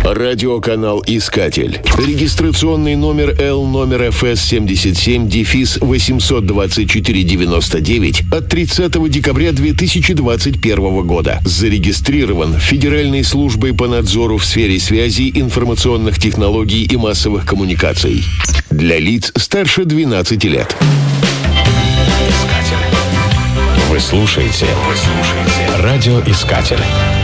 Радиоканал «Искатель». Регистрационный номер Л номер ФС-77-824-99 от 30 декабря 2021 года. Зарегистрирован Федеральной службой по надзору в сфере связи, информационных технологий и массовых коммуникаций. Для лиц старше 12 лет. Вы слушаете «Радиоискатель».